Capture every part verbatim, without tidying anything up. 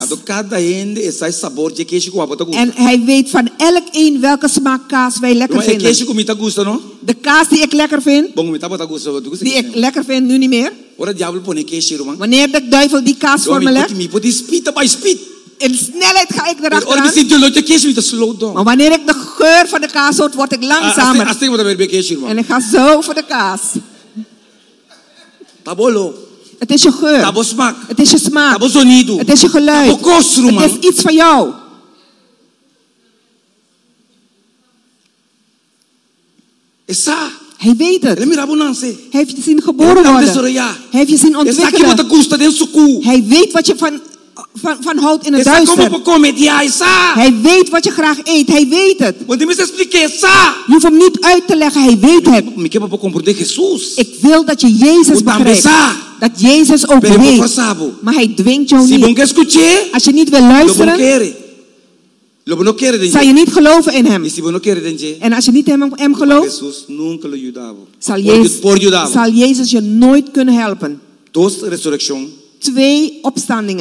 En hij weet van elk een welke smaak kaas wij lekker vinden. De kaas die ik lekker vind, die ik lekker vind, nu niet meer. Wanneer de duivel die kaas voor me legt, in snelheid ga ik erachteraan. Maar wanneer ik de geur van de kaas hoor, word ik langzamer. En ik ga zo voor de kaas. Het is je geur. Het is je smaak. Het is je geluid. Het is iets van jou. Hij weet het. Hij heeft je zien geboren worden. Hij heeft je zien ontwikkelen. Hij weet wat je van, van, van houdt in het duister. Hij weet wat je graag eet. Hij weet het. Je hoeft hem niet uit te leggen. Hij weet het. Ik wil dat je Jezus begrijpt. Dat Jezus ook weet. Maar hij dwingt jou niet. Als je niet wil luisteren, zal je niet geloven in hem. En als je niet in hem gelooft, zal Jezus, zal Jezus je nooit kunnen helpen. Twee opstandingen.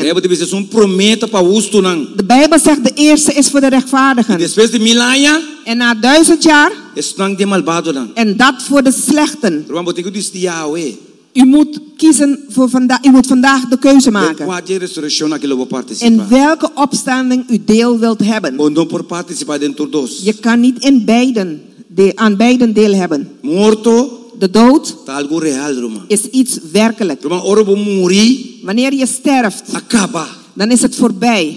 De Bijbel zegt de eerste is voor de rechtvaardigen. En na duizend jaar, en dat voor de slechten. U moet kiezen voor vandaag. U moet vandaag de keuze maken. In welke opstanding u deel wilt hebben. Je kan niet in beiden, de, aan beiden deel hebben. De dood is iets werkelijk. Wanneer je sterft, dan is het voorbij.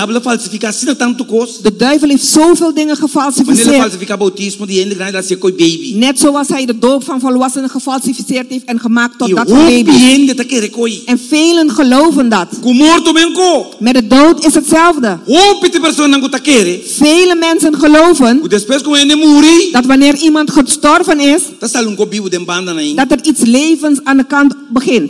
De duivel heeft zoveel dingen gefalsificeerd. Net zoals hij de doop van volwassenen gefalsificeerd heeft en gemaakt tot dat van baby's. En velen geloven dat. Met de dood is hetzelfde. Vele mensen geloven dat wanneer iemand gestorven is, dat er iets levens aan de kant begint.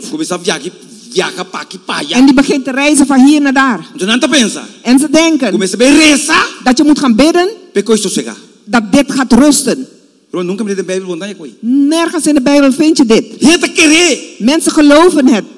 En die begint te reizen van hier naar daar. En ze denken dat je moet gaan bidden, dat dit gaat rusten. Nergens in de Bijbel vind je dit. Mensen geloven het.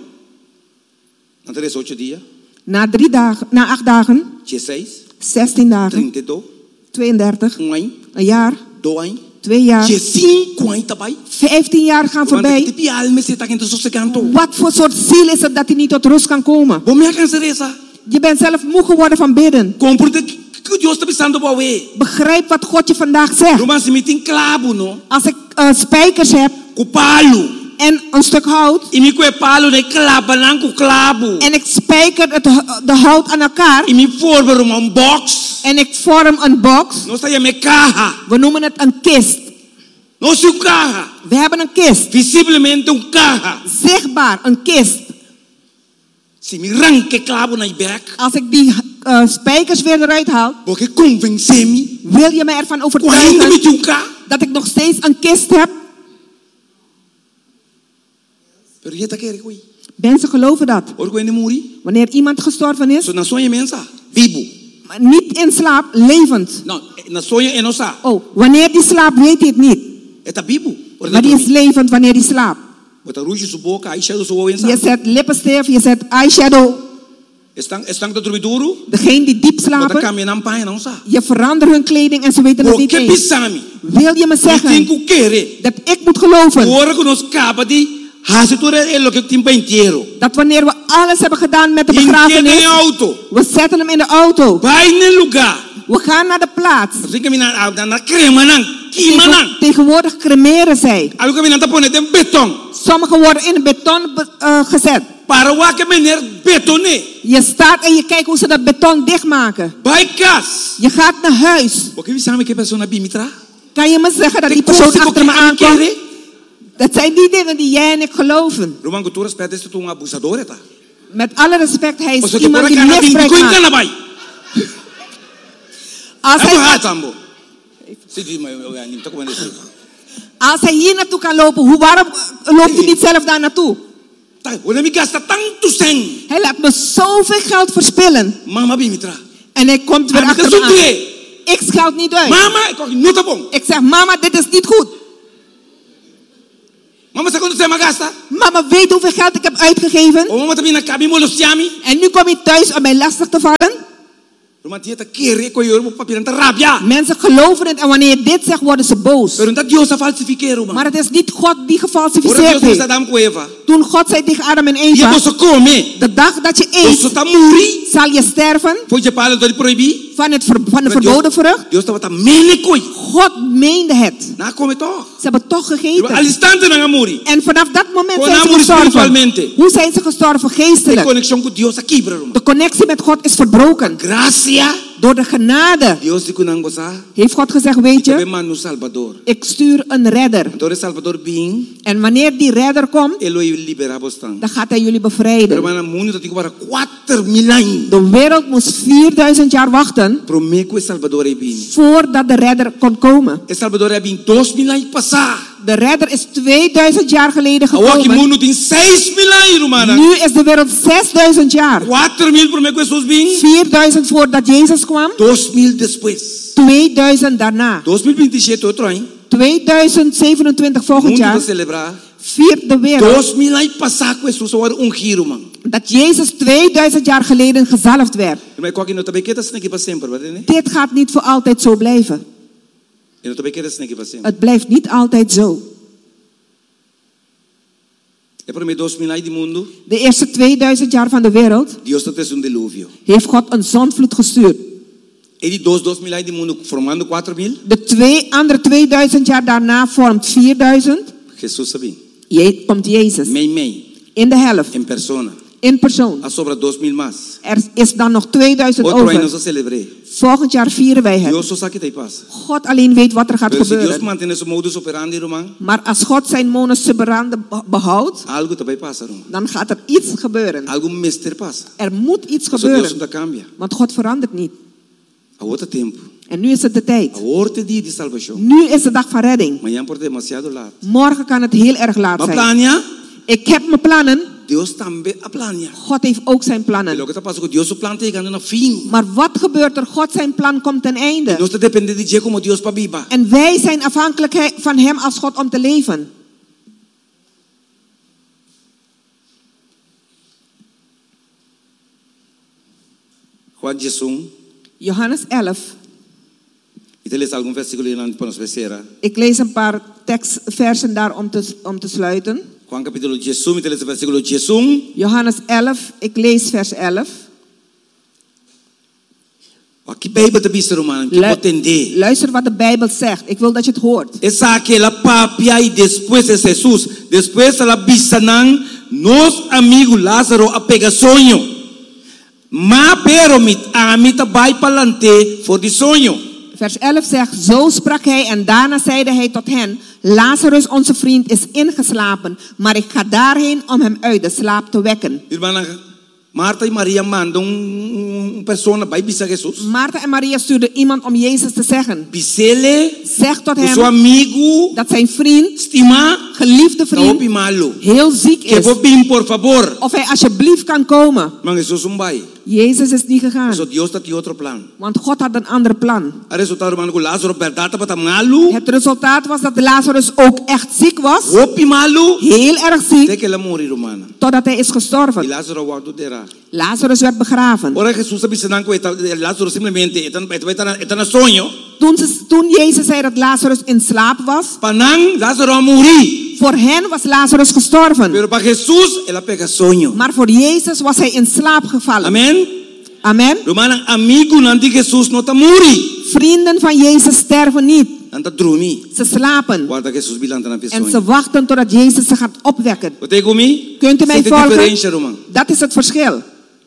Na drie dagen, na acht dagen, zestien dagen, tweeëndertig, een jaar, twee jaar, vijftien jaar gaan voorbij. Wat voor soort ziel is het dat hij niet tot rust kan komen? Je bent zelf moe geworden van bidden. Begrijp wat God je vandaag zegt. Als ik uh, spijkers heb en een stuk hout en ik spijker het, de hout aan elkaar en ik vorm een box, we noemen het een kist. We hebben een kist. Zichtbaar, een kist. Als ik die uh, spijkers weer eruit haal, wil je me ervan overtuigen dat ik nog steeds een kist heb? Mensen geloven dat. Wanneer iemand gestorven is, maar niet in slaap, levend. Oh, wanneer die slaapt, weet hij het niet. Maar die is levend wanneer die slaapt. Je zet lippenstift, je zet eyeshadow. Degene die diep slapen, je verandert hun kleding en ze weten het niet eens. Wil je me zeggen dat ik moet geloven dat wanneer we alles hebben gedaan met de begrafenis, we zetten hem in de auto, we gaan naar de plaats. Tegenwoordig cremeren zij. Sommigen worden in beton uh, gezet. Je staat en je kijkt hoe ze dat beton dichtmaken. Je gaat naar huis. Kan je me zeggen dat die persoon achter me aankomt? Dat zijn die dingen die jij en ik geloven. Met alle respect, hij is iemand die misbruik maakt. Als hij, als hij hier naartoe kan lopen, hoe, waarom loopt hij niet zelf daar naartoe? Hij laat me zoveel geld verspillen. En hij komt weer achter me aan. Ik scheld niet uit. Ik zeg, mama, dit is niet goed. Mama sa kuno sa magasta. Mama weet hoeveel geld ik heb uitgegeven. O mama tabi na kabi mo losiami. En nu kom je thuis om mij lastig te vallen. Mensen geloven het en wanneer je dit zegt worden ze boos. Maar het is niet God die gefalsificeerd heeft. Toen God zei tegen Adam en Eva, de dag dat je eet, zal je sterven van, het ver, van de verboden vrucht. God meende het. Ze hebben toch gegeten. En vanaf dat moment zijn ze gestorven. Hoe zijn ze gestorven? Geestelijk. De connectie met God is verbroken. Door de genade heeft God gezegd, weet je, ik stuur een redder. En wanneer die redder komt, dan gaat hij jullie bevrijden. De wereld moest vierduizend jaar wachten voordat de redder kon komen. De redder is tweeduizend jaar geleden gekomen. Nu is de wereld zesduizend jaar. vierduizend voordat Jezus kwam. tweeduizend daarna. tweeduizend zevenentwintig volgend jaar. Viert de wereld dat Jezus tweeduizend jaar geleden gezalfd werd. Dit gaat niet voor altijd zo blijven. Het blijft niet altijd zo. De eerste tweeduizend jaar van de wereld heeft God een zondvloed gestuurd. De twee andere tweeduizend jaar daarna vormt vierduizend. Je, komt Jezus. In de helft. In persoon. Er is dan nog tweeduizend over. Volgend jaar vieren wij het. God alleen weet wat er gaat gebeuren. Maar als God zijn modus operandi behoudt, dan gaat er iets gebeuren. Er moet iets gebeuren. Want God verandert niet. En nu is het de tijd. Nu is de dag van redding. Morgen kan het heel erg laat zijn. Ik heb mijn plannen. God heeft ook zijn plannen. Maar wat gebeurt er? God zijn plan komt ten einde. En wij zijn afhankelijk van hem als God om te leven. Johannes elf. Ik lees een paar tekstversen daar om te, om te sluiten. Johannes elf, ik lees vers elf. Lu- luister wat de Bijbel zegt. Ik wil dat je het hoort. Después la bisanan nos amigo Lázaro apega sonho. Ma pero mit amita bai palante voor die sonho. Vers elf zegt, zo sprak hij en daarna zeide hij tot hen, Lazarus onze vriend is ingeslapen, maar ik ga daarheen om hem uit de slaap te wekken. Martha en Maria mandam een persoon bij Jesus. Martha en Maria stuurden iemand om Jezus te zeggen. Bisele, zeg tot hem amigo, dat zijn vriend, stima, geliefde vriend, heel ziek is. Por favor. Of hij alsjeblieft kan komen. Jezus is niet gegaan. Want God had een ander plan. Het resultaat was dat Lazarus ook echt ziek was. Heel erg ziek. Totdat hij is gestorven. Lazarus werd begraven. Toen, ze, toen Jezus zei dat Lazarus in slaap was, voor hen was Lazarus gestorven. Maar voor Jezus was hij in slaap gevallen. Amen. Amen. Vrienden van Jezus sterven niet. Ze slapen. En ze wachten totdat Jezus ze gaat opwekken. Kunt u mij volgen? Dat is het verschil.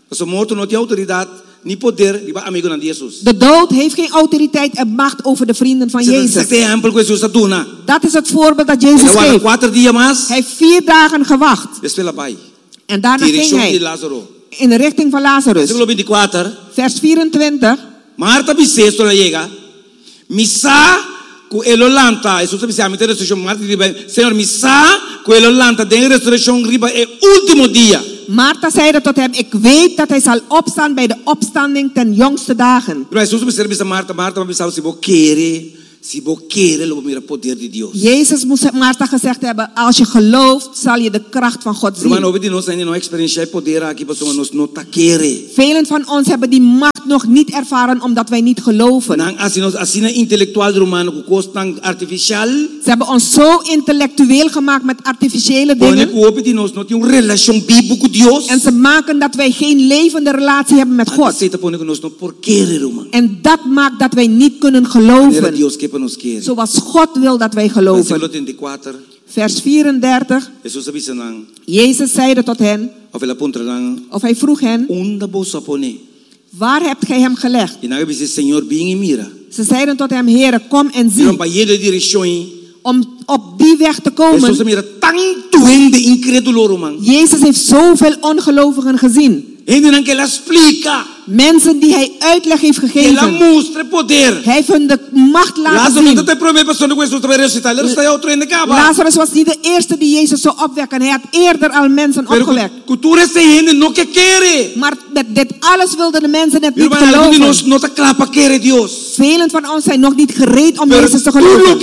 De dood heeft geen autoriteit en macht over de vrienden van Jezus. Dat is het voorbeeld dat Jezus geeft. Hij heeft vier dagen gewacht. En daarna ging hij in de richting van Lazarus. Vers vierentwintig. Marta bisesto la llega. Misa ku elolanta. Eso se dice a meter resurrección. Marta dice, Señor, misa ku elolanta. Den resurrección riba el último día. Martha zeide tot hem, ik weet dat hij zal opstaan bij de opstanding ten jongste dagen. Si vos quieres, lo mira poder de Dios. Jezus moest Martha gezegd hebben, als je gelooft, zal je de kracht van God zien. Romano, we não têm experiência poder aqui, porque nós não tá querer. Velen van ons hebben die macht nog niet ervaren omdat wij niet geloven. Nang assim nós assim intelectual romano com coisa artificial. Ze hebben ons zo intellectueel gemaakt met artificiële dingen. Nós não temos relação bíblica com Deus. En ze maken dat wij geen levende relatie hebben met God. En dat maakt dat wij niet kunnen geloven. Zoals God wil dat wij geloven. Vers vierendertig. Jezus zeide tot hen, of hij vroeg hen, waar hebt gij hem gelegd? Ze zeiden tot hem, Heere, kom en zie. Om op die weg te komen. Jezus heeft zoveel ongelovigen gezien. Mensen die hij uitleg heeft gegeven. Hij heeft hun de macht laten zien. Lazarus was niet de eerste die Jezus zou opwekken. Hij had eerder al mensen opgewekt. Maar met dit alles wilden de mensen het niet geloven. Velen van ons zijn nog niet gereed om Jezus te geloven.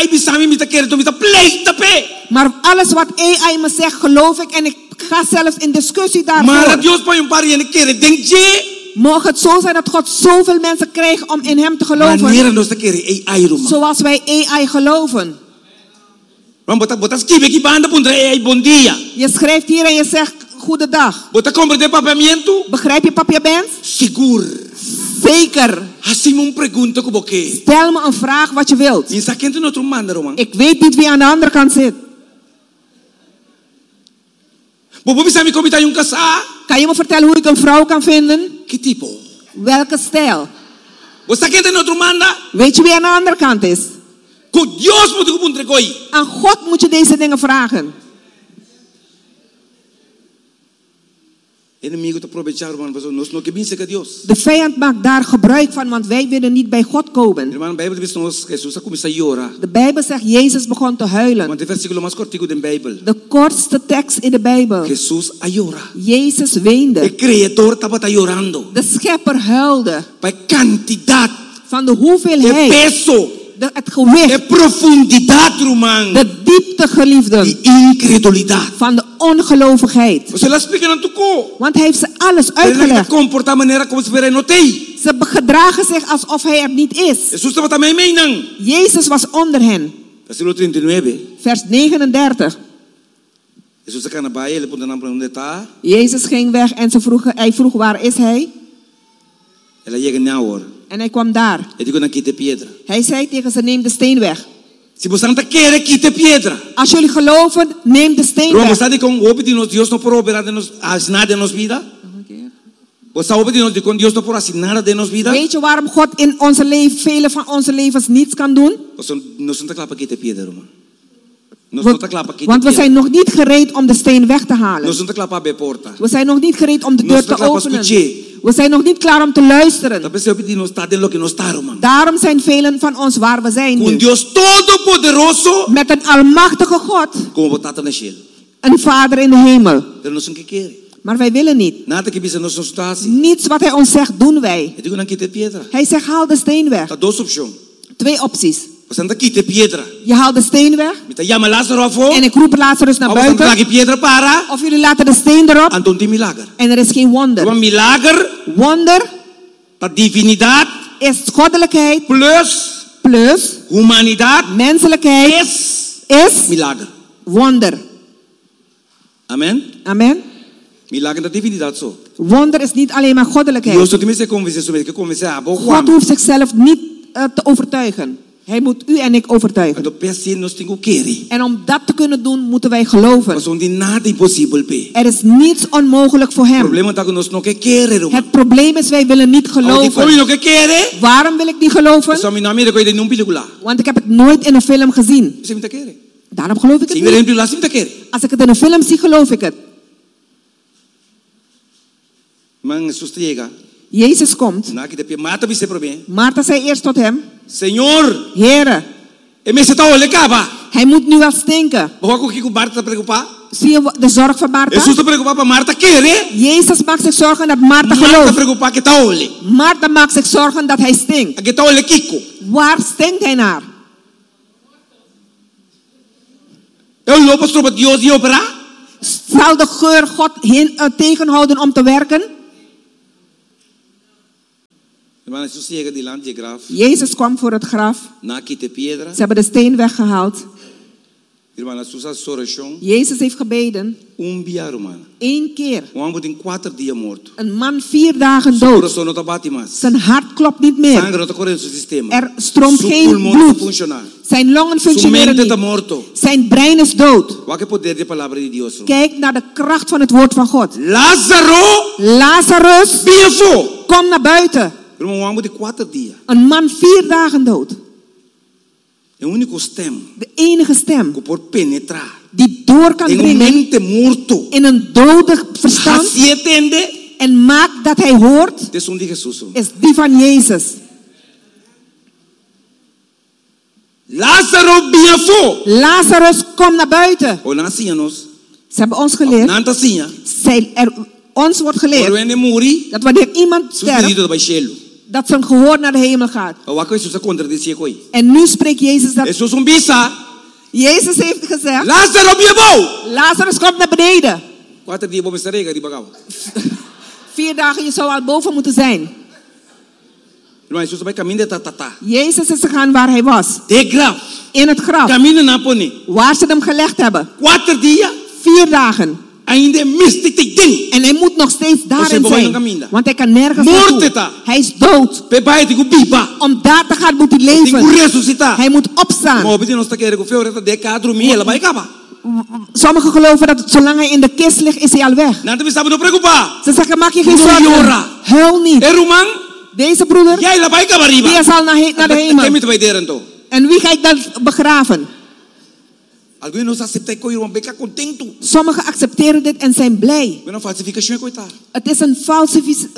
Maar alles wat A I me zegt, geloof ik en ik ga zelfs in discussie daarvoor. Mogen het zo zijn dat God zoveel mensen krijgt om in hem te geloven. Zoals wij A I geloven. Je schrijft hier en je zegt goedendag. Begrijp je papiamento? Zeker. Stel me een vraag wat je wilt. Ik weet niet wie aan de andere kant zit. Kan je me vertellen hoe ik een vrouw kan vinden? Welke stijl? Weet je wie aan de andere kant is? Aan God moet je deze dingen vragen. De vijand maakt daar gebruik van, want wij willen niet bij God komen. De Bijbel zegt, Jezus begon te huilen. De kortste tekst in de Bijbel. Jezus weende. De schepper huilde. Van de hoeveelheid. De, het gewicht. De profundidad, Roman. De diepte, geliefden. Van de ongelovigheid. Want hij heeft ze alles uitgelegd. Ze gedragen zich alsof hij er niet is. Jezus was onder hen. Vers negenendertig. Jezus ging weg en ze vroegen, hij vroeg, waar is hij? En hij kwam daar. Hij zei tegen ze, neem de steen weg. Als jullie geloven, neem de steen weg. Weet je waarom God in onze leven, vele van onze levens niets kan doen? Want we zijn nog niet gereed om de steen weg te halen. We zijn nog niet gereed om de deur te openen. We zijn nog niet klaar om te luisteren. Daarom zijn velen van ons waar we zijn nu. Met een almachtige God. Een Vader in de hemel. Maar wij willen niet. Niets wat hij ons zegt, doen wij. Hij zegt, haal de steen weg. Twee opties. Je haalt de steen weg. En ik roep Lazarus naar buiten. Of jullie laten de steen erop. En er is geen wonder. Wonder is goddelijkheid. Plus, plus menselijkheid is, is wonder. Amen. Amen. Wonder is niet alleen maar goddelijkheid. God hoeft zichzelf niet uh, te overtuigen. Hij moet u en ik overtuigen. En om dat te kunnen doen, moeten wij geloven. Er is niets onmogelijk voor hem. Het probleem is, wij willen niet geloven. Waarom wil ik niet geloven? Want ik heb het nooit in een film gezien. Daarom geloof ik het niet. Als ik het in een film zie, geloof ik het. Jezus komt. Martha zei eerst tot hem, Señor, Heere, hij moet nu wel stinken. Zie je de zorg van Martha? Jezus maakt zich zorgen dat Martha gelooft. Martha maakt zich zorgen dat hij stinkt. Waar stinkt hij naar? Zal de geur God hin, uh, tegenhouden om te werken? Jezus kwam voor het graf. Ze hebben de steen weggehaald. Jezus heeft gebeden. Eén keer. Een man vier dagen dood. Zijn hart klopt niet meer. Er stroomt geen bloed. Zijn longen functioneren niet. Zijn brein is dood. Kijk naar de kracht van het woord van God. Lazarus, kom naar buiten. Een man vier dagen dood. De enige stem die door kan dringen in een dode verstand en maakt dat hij hoort, is die van Jezus. Lazarus, kom naar buiten. Ze hebben ons geleerd. Zij, er, ons wordt geleerd dat wanneer iemand sterft, dat zijn gehoor naar de hemel gaat. En nu spreekt Jezus dat. Jezus heeft gezegd: Lazarus, komt naar beneden. Vier dagen, je zou al boven moeten zijn. Jezus is gegaan waar hij was. In het graf. Waar ze hem gelegd hebben. Vier dagen. En hij moet nog steeds daarin zijn. Want hij kan nergens naartoe. Hij is dood. Om daar te gaan moet hij leven. Hij moet opstaan. Sommigen geloven dat zolang hij in de kist ligt, is hij al weg. Ze zeggen: maak je geen zorgen. Huil niet. Deze broeder, die is al naar, naar de hemel. En wie ga ik dan begraven? Sommigen accepteren dit en zijn blij. Het is een falsificatie.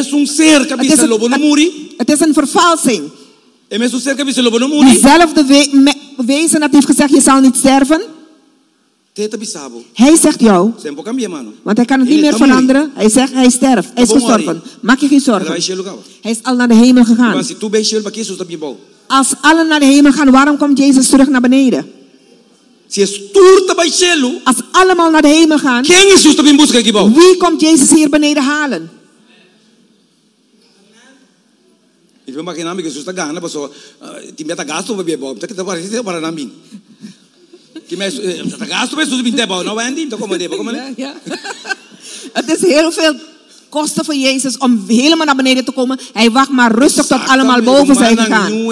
Het is een vervalsing. Diezelfde we wezen dat heeft gezegd: je zal niet sterven. Hij zegt jou, want hij kan het niet meer veranderen. Hij zegt: hij sterft, hij is gestorven. Maak je geen zorgen. Hij is al naar de hemel gegaan. Als allen naar de hemel gaan, waarom komt Jezus terug naar beneden? Als allemaal naar de hemel gaan, wie komt Jezus hier beneden halen? Het is heel veel kosten voor Jezus om helemaal naar beneden te komen. Hij wacht maar rustig tot allemaal boven zijn gegaan.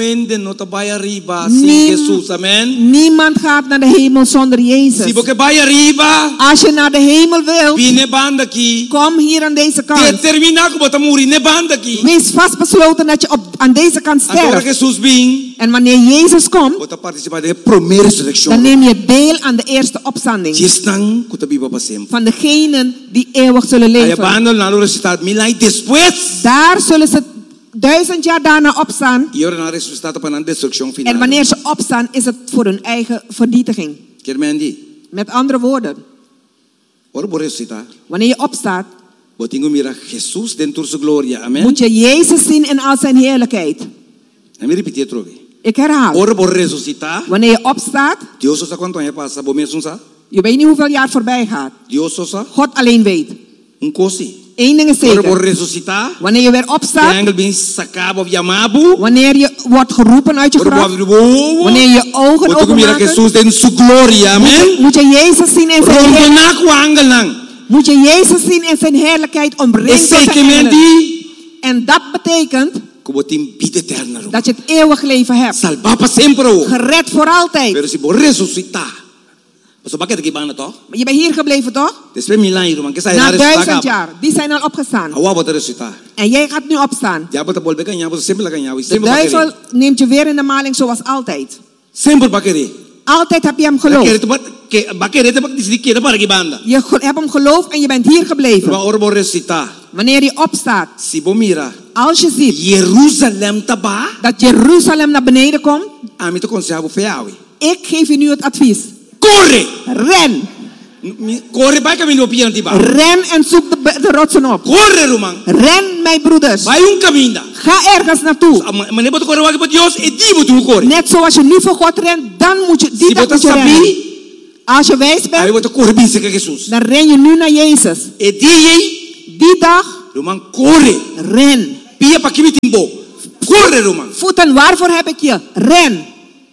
Niem, niemand gaat naar de hemel zonder Jezus. Als je naar de hemel wilt, kom hier aan deze kant. Wees vastbesloten dat je op, aan deze kant sterft. En wanneer Jezus komt, dan neem je deel aan de eerste opstanding van degenen die eeuwig zullen leven. Daar zullen ze duizend jaar daarna opstaan. En wanneer ze opstaan, is het voor hun eigen vernietiging. Met andere woorden, wanneer je opstaat, moet je Jezus zien in al zijn heerlijkheid. Ik herhaal. Wanneer je opstaat, je weet niet hoeveel jaar voorbij gaat. God alleen weet. Eén ding is zeker. Wanneer je weer opstaat, wanneer je wordt geroepen uit je graf, wanneer je ogen openmaken, moet, moet je Jezus zien in zijn heerlijkheid. Moet je Jezus zien in zijn heerlijkheid omringd door zijn engelen. En dat betekent dat je het eeuwig leven hebt. Gered voor altijd. Je bent hier gebleven toch? Na duizend jaar. Die zijn al opgestaan. En jij gaat nu opstaan. De duivel neemt je weer in de maling zoals altijd. Altijd heb je hem geloofd. Je hebt hem geloofd en je bent hier gebleven. Wanneer je opstaat, als je ziet dat Jeruzalem naar beneden komt, ik geef je nu het advies. Corre! Ren! Corre, Ren en zoek de, de rotsen op. Corre, Roman. Ren En mijn broeders. Vai um caminho. Ga ergens naartoe. Maar je moet correr waar Dios e die moet je correr. Net zoals je nu voor God rent, dan moet je die dag moet je rennen. Als je wijs bent, aí você corre bem com Jesus. Dan ren je nu naar Jezus. E die, die dag, Roman corre. Ren. Pia pa kimi timbo. Corre, Roman. Voeten, waarvoor heb ik je? Ren.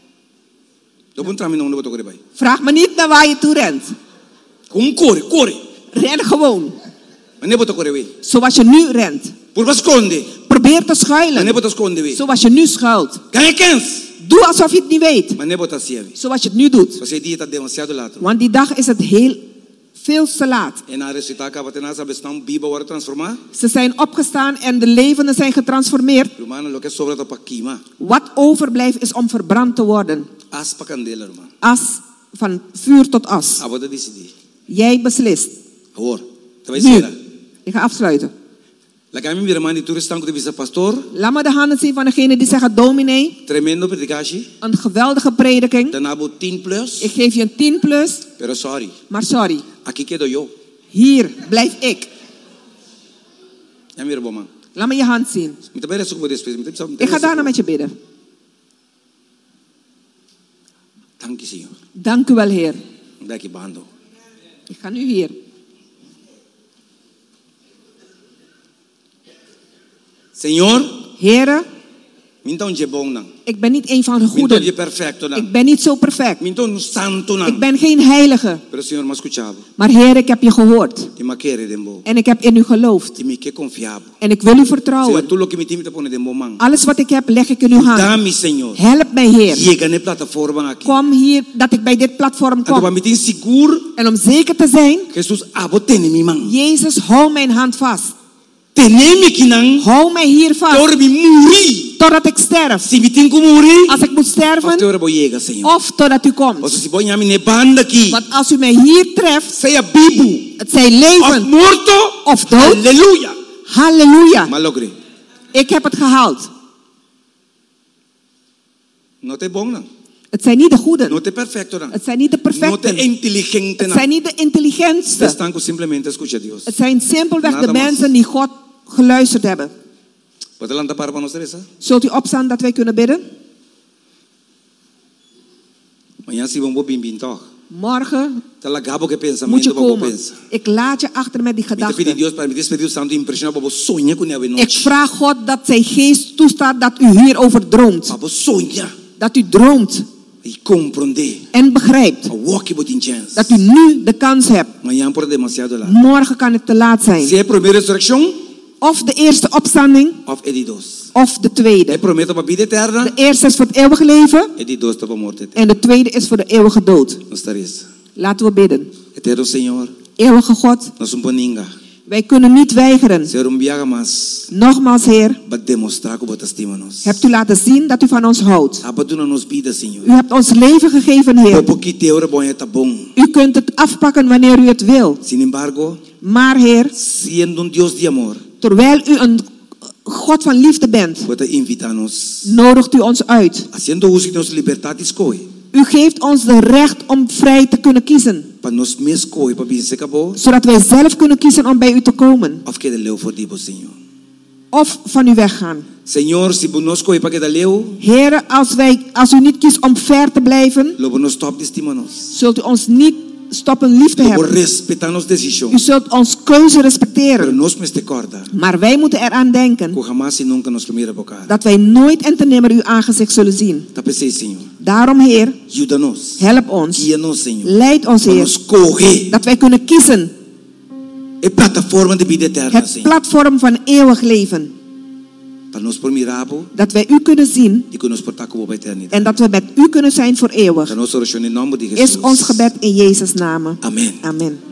Vraag me niet naar waar je toe rent. Gewoon corre, corre. Ren gewoon. Maar nee, corre weer. Zoals je nu rent. Por esconde. Probeer te schuilen. Maar nee, esconde weer. Zoals je nu schuilt. Kan je kens? Doe alsof je het niet weet. Maar nee, zoals je het nu doet. Want die dag is het heel veel te laat. Ze zijn opgestaan en de levenden zijn getransformeerd. Wat overblijft is om verbrand te worden. As van vuur tot as. Jij beslist. Nu, ik ga afsluiten. Laat me de handen zien van degene die zeggen dominee. Tremendo predicatie. Een geweldige prediking. Dan heb je tien plus. Ik geef je een tien plus. Pero sorry. Maar sorry. Aquí quedo yo. Hier blijf ik. Ja, mira, boman. Laat me je hand zien. Ik ga daarna met je bidden. Dank je, Señor. Dank u wel, Heer. Ik ga nu hier. Señor, Heere, ik ben niet een van de goeden. Ik ben niet zo perfect. Ik ben geen heilige. Maar Heer, ik heb je gehoord. En ik heb in u geloofd. En ik wil u vertrouwen. Alles wat ik heb, leg ik in uw hand. Help mij, Heer. Kom hier, dat ik bij dit platform kom. En om zeker te zijn, Jezus, hou mijn hand vast. Hou mij hier vast. Totdat ik sterf. Als ik moet sterven. Of totdat u komt. Want als u mij hier treft. Het zij levend. Of dood. Halleluja. Halleluja. Ik heb het gehaald. Het zijn niet de goeden. Het zijn niet de perfecten. Het zijn niet de intelligentste. Het zijn simpelweg de mensen die God geluisterd hebben. Zult u opstaan dat wij kunnen bidden? Morgen moet je komen. Ik laat je achter met die gedachten. Ik vraag God dat zijn geest toestaat dat u hierover droomt. Dat u droomt. En begrijpt. Dat u nu de kans hebt. Morgen kan het te laat zijn. Of de eerste opstanding. Of de tweede. De eerste is voor het eeuwige leven. En de tweede is voor de eeuwige dood. Laten we bidden. Eeuwige God. Wij kunnen niet weigeren. Nogmaals, Heer. Hebt u laten zien dat u van ons houdt. U hebt ons leven gegeven, Heer. U kunt het afpakken wanneer u het wil. Maar, Heer, terwijl u een God van liefde bent, nodigt u ons uit. U geeft ons de recht om vrij te kunnen kiezen. Zodat wij zelf kunnen kiezen om bij u te komen. Of van u weggaan. Heer, als, wij, als u niet kiest om ver te blijven, zult u ons niet stoppen lief te hebben. U zult ons keuze respecteren. Maar wij moeten eraan denken dat wij nooit en te nimmer uw aangezicht zullen zien. Daarom, Heer, help ons. Leid ons, Heer, dat wij kunnen kiezen. Het platform van eeuwig leven. Dat wij u kunnen zien. En dat we met u kunnen zijn voor eeuwig. Is ons gebed in Jezus' naam. Amen. Amen.